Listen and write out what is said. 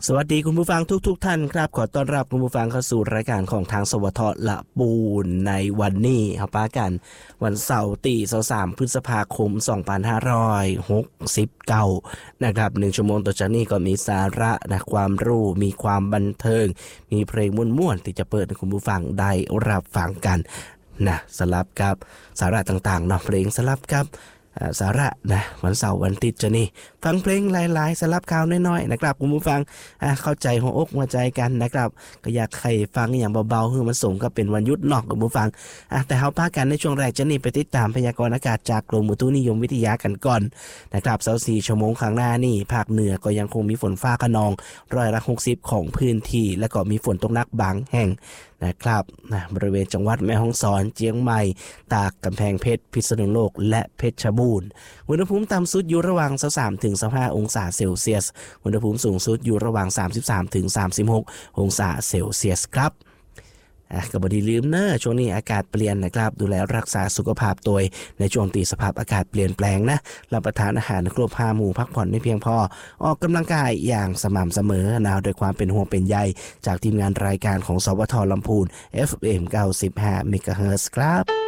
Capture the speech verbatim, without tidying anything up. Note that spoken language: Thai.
สวัสดีคุณผู้ฟังทุกๆทท่านครับขอต้อนรับคุณผู้ฟังเข้าสู่รายการของทางสวทละปูนในวันนี้ครับป้ากันวันเสาร์ที่สามพฤษภาคมสองพันห้าร้อยหกสิบเก้านะครับหนึ่งชั่วโมงต่อจากนี้ก็มีสาระนะความรู้มีความบันเทิงมีเพลงม่วนๆที่จะเปิดให้คุณผู้ฟังได้รับฟังกันนะสลับกับสาระต่างๆเนาะเพลงสลับกับสาระนะวันเสาร์วันอาทิตย์จะนี่ฟังเพลงหลายๆสลับข่าวน้อยๆนะครับคุณผู้ฟังเข้าใจหัวอกหัวใจกันนะครับก็อยากให้ฟังอย่างเบาๆคือมันส่งก็เป็นวันหยุดนอกคุณผู้ฟังแต่เฮาพากันในช่วงแรกจะนี่ไปติดตามพยากรณ์อากาศจากกรมอุตุนิยมวิทยากันก่อนนะครับยี่สิบสี่ชั่วโมงข้างหน้านี่ภาคเหนือก็ยังคงมีฝนฟ้าคะนองร้อยละหกสิบของพื้นที่และก็มีฝนตกหนักบางแห่งนะครับนะบริเวณจังหวัดแม่ฮ่องสอนเจียงใหม่ตากกำแพงเพชรพิษณุโลกและเพชรบูรณ์อุณหภูมิต่ำสุดอยู่ระหว่างยี่สิบสามถึงยี่สิบห้าองศาเซลเซียสอุณหภูมิสูงสุดอยู่ระหว่างสามสิบสามถึงสามสิบหกองศาเซลเซียสครับอ่ะก็บ่ได้ลืมเนอะช่วงนี้อากาศเปลี่ยนนะครับดูแลรักษาสุขภาพตัวในช่วงที่สภาพอากาศเปลี่ยนแปลงนะรับประทานอาหารครบห้าหมู่พักผ่อนให้เพียงพอออกกำลังกายอย่างสม่ำเสมอนะด้วยความเป็นห่วงเป็นใยจากทีมงานรายการของสวทลำพูน เอฟ เอ็ม เก้าสิบห้า เมกะเฮิรตซ์ครับ